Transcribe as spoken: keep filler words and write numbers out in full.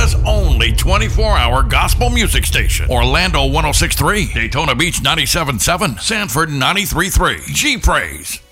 America's only twenty-four hour gospel music station. Orlando one oh six point three, Daytona Beach ninety-seven point seven, Sanford ninety-three point three. G Praise.